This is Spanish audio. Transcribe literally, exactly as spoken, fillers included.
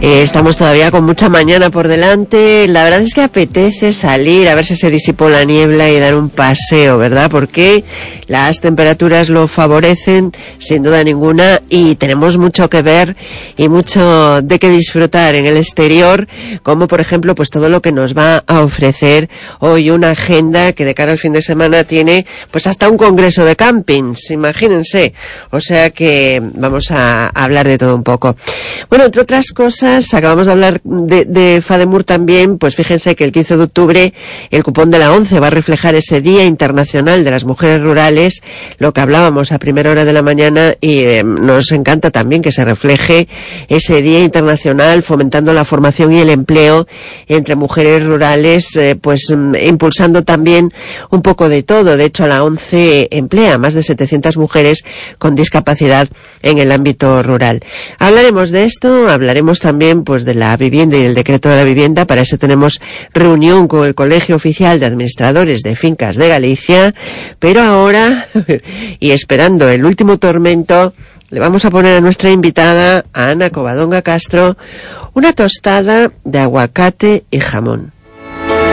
Eh, estamos todavía con mucha mañana por delante. La verdad es que apetece salir a ver si se disipó la niebla y dar un paseo, ¿verdad? Porque las temperaturas lo favorecen, sin duda ninguna, y tenemos mucho que ver y mucho de qué disfrutar en el exterior, como por ejemplo, pues todo lo que nos va a ofrecer hoy una agenda que de cara al fin de semana tiene pues hasta un congreso de campings, imagínense. O sea que vamos a hablar de todo un poco. Bueno, entre otras cosas, acabamos de hablar de, de FADEMUR también, pues fíjense que el quince de octubre el cupón de la ONCE va a reflejar ese Día Internacional de las Mujeres Rurales, lo que hablábamos a primera hora de la mañana, y eh, nos encanta también que se refleje ese Día Internacional fomentando la formación y el empleo entre mujeres rurales, eh, pues impulsando también un poco de todo. De hecho, la ONCE emplea más de setecientas mujeres con discapacidad en el ámbito rural. Hablaremos de esto, hablaremos también pues de la vivienda y del decreto de la vivienda. Para eso tenemos reunión con el Colegio Oficial de Administradores de Fincas de Galicia, pero ahora, y esperando el último tormento, le vamos a poner a nuestra invitada, a Ana Covadonga Castro, una tostada de aguacate y jamón.